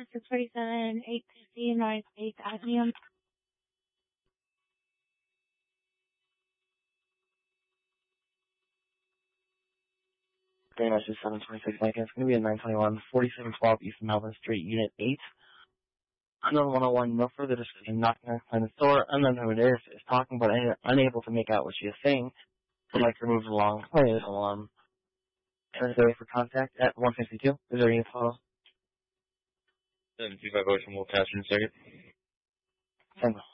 647, 850 North 8th Avenue. Very much is 726 Lincoln. It's going to be a 921 4712 East Melvin Street, Unit 8. Unknown 101, no further description, knocking on the door. Unknown who it is talking but unable to make out what she is saying. Would like to move along. Please, turn away for contact at 152. Is there any follow? 725 Ocean Wolf Passenger Circuit. Thank you.